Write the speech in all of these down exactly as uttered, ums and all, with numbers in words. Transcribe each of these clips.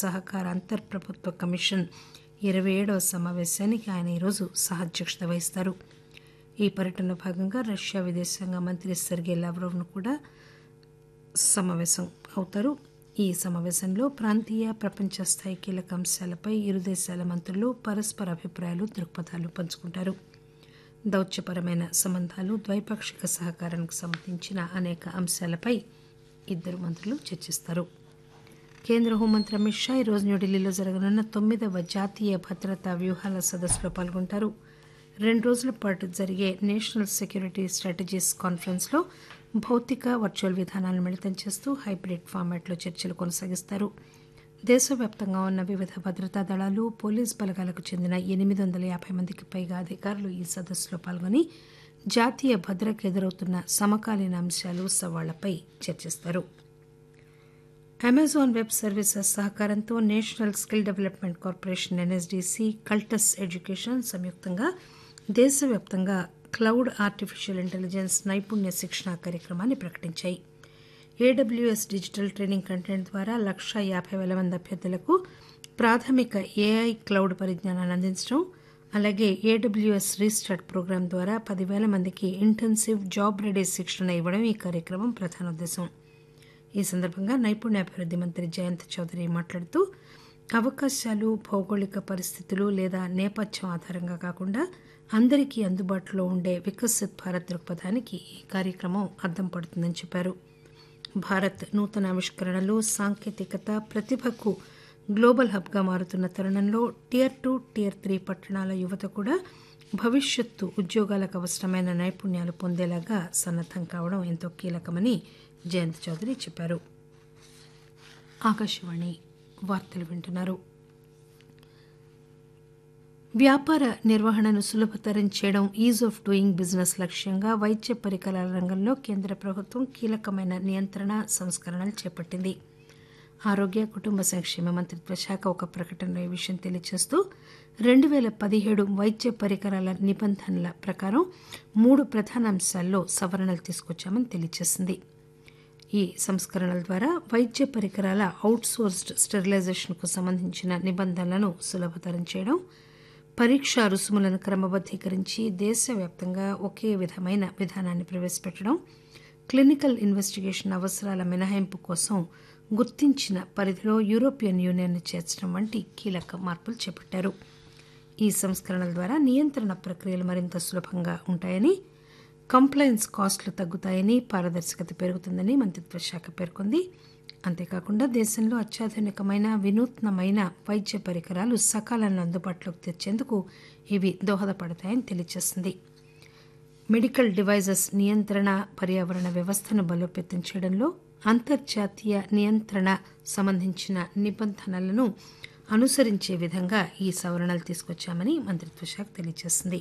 సహకార అంతర్ ప్రభుత్వ కమిషన్ ఇరవై ఏడవ సమావేశానికి ఆయన ఈరోజు సహాధ్యక్షత వహిస్తారు. ఈ పర్యటనలో భాగంగా రష్యా విదేశాంగ మంత్రి సెర్గే లావ్రోవ్ను కూడా సమావేశం అవుతారు. ఈ సమావేశంలో ప్రాంతీయ ప్రపంచ స్థాయి కీలక అంశాలపై ఇరు దేశాల మంత్రులు పరస్పర అభిప్రాయాలు దృక్పథాలు పంచుకుంటారు. దౌత్యపరమైన సంబంధాలు ద్వైపాక్షిక సహకారానికి సంబంధించిన అనేక అంశాలపై ఇద్దరు మంత్రులు చర్చిస్తారు. కేంద్ర హోంమంత్రి అమిత్ షా ఈరోజు న్యూఢిల్లీలో జరగనున్న తొమ్మిదవ జాతీయ భద్రతా వ్యూహాల సదస్సులో పాల్గొంటారు. రెండు రోజుల పాటు జరిగే నేషనల్ సెక్యూరిటీ స్ట్రాటజీస్ కాన్ఫరెన్స్లో భౌతిక వర్చువల్ విధానాలను మిళితం చేస్తూ హైబ్రిడ్ ఫార్మాట్లో చర్చలు కొనసాగిస్తారు. దేశవ్యాప్తంగా ఉన్న వివిధ భద్రతా దళాలు, పోలీసు బలగాలకు చెందిన ఎనిమిది వందల యాభై మందికి పైగా అధికారులు ఈ సదస్సులో పాల్గొని జాతీయ భద్రతకు ఎదురవుతున్న సమకాలీన అంశాలు, సవాళ్లపై చర్చిస్తారు. అమెజాన్ వెబ్ సర్వీసెస్ సహకారంతో national skill development corporation NSDC, Cultus education సంయుక్తంగా దేశవ్యాప్తంగా క్లౌడ్ ఆర్టిఫిషియల్ ఇంటెలిజెన్స్ నైపుణ్య శిక్షణ కార్యక్రమాన్ని ప్రకటించాయి. ఏడబ్ల్యూఎస్ డిజిటల్ ట్రైనింగ్ కంటెంట్ ద్వారా లక్షా యాభై వేల మంది అభ్యర్థులకు ప్రాథమిక ఏఐ క్లౌడ్ పరిజ్ఞానాన్ని అందించడం, అలాగే ఏడబ్ల్యూఎస్ రీస్టార్ట్ ప్రోగ్రాం ద్వారా పదివేల మందికి ఇంటెన్సివ్ జాబ్ రెడీ శిక్షణ ఇవ్వడం ఈ కార్యక్రమం ప్రధాన ఉద్దేశం. ఈ సందర్భంగా నైపుణ్యాభివృద్ధి మంత్రి జయంత్ చౌదరి మాట్లాడుతూ అవకాశాలు భౌగోళిక పరిస్థితులు లేదా నేపథ్యం ఆధారంగా కాకుండా అందరికీ అందుబాటులో ఉండే వికసిత్ భారత్ దృక్పథానికి ఈ కార్యక్రమం అద్దం పడుతుందని చెప్పారు. భారత్ నూతన ఆవిష్కరణలు, సాంకేతికత, ప్రతిభకు గ్లోబల్ హబ్గా మారుతున్న తరుణంలో టియర్ టూ టియర్ త్రీ పట్టణాల యువత కూడా భవిష్యత్తు ఉద్యోగాలకు అవసరమైన నైపుణ్యాలు పొందేలాగా సన్నద్దం కావడం ఎంతో కీలకమని జయంత్ చౌదరి చెప్పారు. ఆకాశవాణి వార్తలు వింటున్నారు. వ్యాపార నిర్వహణను సులభతరం చేయడం, ఈజ్ ఆఫ్ డూయింగ్ బిజినెస్ లక్ష్యంగా వైద్య పరికరాల రంగంలో కేంద్ర ప్రభుత్వం కీలకమైన నియంత్రణ సంస్కరణలు చేపట్టింది. ఆరోగ్య కుటుంబ సంక్షేమ మంత్రిత్వ శాఖ ఒక ప్రకటనలో ఈ విషయం తెలియజేస్తూ రెండు పేల పదిహేడు వైద్య పరికరాల నిబంధనల ప్రకారం మూడు ప్రధాన అంశాల్లో సవరణలు తీసుకొచ్చామని తెలియజేసింది. ఈ సంస్కరణల ద్వారా వైద్య పరికరాల అవుట్సోర్స్డ్ స్టెరిలైజేషన్కు సంబంధించిన నిబంధనలను సులభతరం చేయడం, పరీక్షా రుసుములను క్రమబద్దీకరించి దేశవ్యాప్తంగా ఒకే విధమైన విధానాన్ని ప్రవేశపెట్టడం, క్లినికల్ ఇన్వెస్టిగేషన్ అవసరాల మినహాయింపు కోసం గుర్తించిన పరిధిలో యూరోపియన్ యూనియన్ను చేర్చడం వంటి కీలక మార్పులు చేపట్టారు. ఈ సంస్కరణల ద్వారా నియంత్రణ ప్రక్రియలు మరింత సులభంగా ఉంటాయని, కంప్లయన్స్ కాస్టులు తగ్గుతాయని, పారదర్శకత పెరుగుతుందని మంత్రిత్వ శాఖ పేర్కొంది. అంతేకాకుండా దేశంలో అత్యాధునికమైన వినూత్నమైన వైద్య పరికరాలు సకాలంలో అందుబాటులోకి తెచ్చేందుకు ఇవి దోహదపడతాయని తెలియజేసింది. మెడికల్ డివైజెస్ నియంత్రణ పర్యావరణ వ్యవస్థను బలోపేతం చేయడంలో అంతర్జాతీయ నియంత్రణ సంబంధించిన నిబంధనలను అనుసరించే విధంగా ఈ సవరణలు తీసుకొచ్చామని మంత్రిత్వ శాఖ తెలియజేసింది.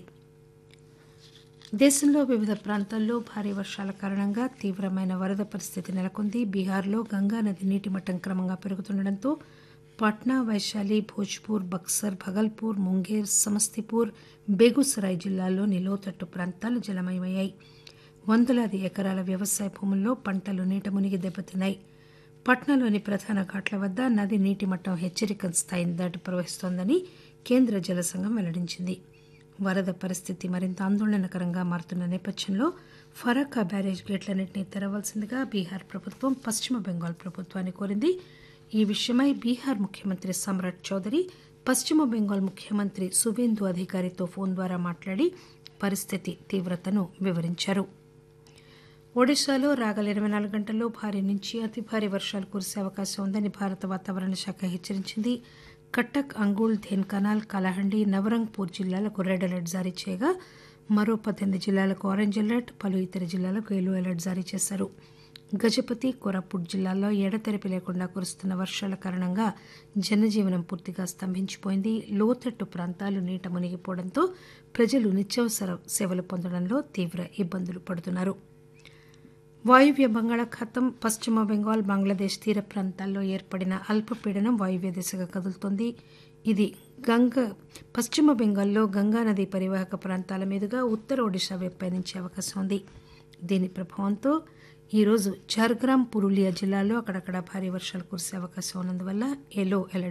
దేశంలో వివిధ ప్రాంతాల్లో భారీ వర్షాల కారణంగా తీవ్రమైన వరద పరిస్థితి నెలకొంది. బీహార్లో గంగానది నీటి మట్టం క్రమంగా పెరుగుతుండటంతో పాట్నా, వైశాలి, భోజ్పూర్, బక్సర్, భగల్పూర్, ముంగేర్, సమస్తీపూర్, బేగుసరాయ్ జిల్లాల్లోని లోతట్టు ప్రాంతాలు జలమయమయ్యాయి. వందలాది ఎకరాల వ్యవసాయ భూముల్లో పంటలు నీట మునిగి దెబ్బతిన్నాయి. పట్నాలోని ప్రధాన ఘాట్ల వద్ద నది నీటి మట్టం హెచ్చరిక స్థాయిని దాటి ప్రవహిస్తోందని కేంద్ర జల సంఘం వెల్లడించింది. వరద పరిస్థితి మరింత ఆందోళనకరంగా మారుతున్న నేపథ్యంలో ఫరాకా బ్యారేజ్ గేట్లన్నింటినీ తెరవాల్సిందిగా బీహార్ ప్రభుత్వం పశ్చిమ బెంగాల్ ప్రభుత్వాన్ని కోరింది. ఈ విషయమై బీహార్ ముఖ్యమంత్రి సమ్రాట్ చౌదరి పశ్చిమ బెంగాల్ ముఖ్యమంత్రి సువేందు అధికారితో ఫోన్ ద్వారా మాట్లాడి పరిస్థితి తీవ్రతను వివరించారు. ఒడిశాలో రాగల ఇరవై నాలుగు గంటల్లో భారీ నుంచి అతి భారీ వర్షాలు కురిసే అవకాశం ఉందని భారత వాతావరణ శాఖ హెచ్చరించింది. కట్టక్, అంగుల్, ధేన్కనాల్, కలహండి, నవరంగ్పూర్ జిల్లాలకు రెడ్ అలర్ట్ జారీ చేయగా మరో పద్దెనిమిది జిల్లాలకు ఆరెంజ్ అలర్ట్, పలు ఇతర జిల్లాలకు ఎల్లో అలర్ట్ జారీ చేశారు. గజపతి, కోరాపుట్ జిల్లాల్లో ఎడతెరిపి లేకుండా కురుస్తున్న వర్షాల కారణంగా జనజీవనం పూర్తిగా స్తంభించిపోయింది. లోతట్టు ప్రాంతాలు నీట మునిగిపోవడంతో ప్రజలు నిత్యావసర సేవలు పొందడంలో తీవ్ర ఇబ్బందులు పడుతున్నారు. వాయువ్య బంగాళాఖాతం, పశ్చిమ బెంగాల్, బంగ్లాదేశ్ తీర ప్రాంతాల్లో ఏర్పడిన అల్పపీడనం వాయువ్య దిశగా కదులుతోంది. ఇది గంగ పశ్చిమ బెంగాల్లో గంగానది పరివాహక ప్రాంతాల మీదుగా ఉత్తర ఒడిశా వైపు పయనించే అవకాశం ఉంది. దీని ప్రభావంతో ఈరోజు ఝార్గ్రామ్, పురూలియా జిల్లాల్లో అక్కడక్కడ భారీ వర్షాలు కురిసే అవకాశం ఉన్నందువల్ల ఎల్లో అలర్ట్